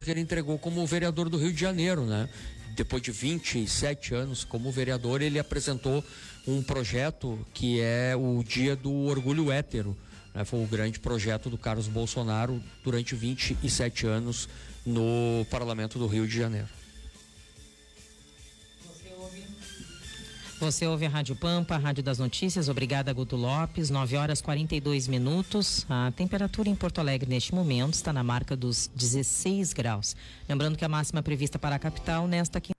que ele entregou como vereador do Rio de Janeiro, né? Depois de 27 anos como vereador, ele apresentou um projeto que é o Dia do Orgulho Hétero, né? Foi o grande projeto do Carlos Bolsonaro durante 27 anos no Parlamento do Rio de Janeiro. Você ouve a Rádio Pampa, a Rádio das Notícias. Obrigada, Guto Lopes. 9h42. A temperatura em Porto Alegre neste momento está na marca dos 16 graus. Lembrando que a máxima prevista para a capital nesta quinta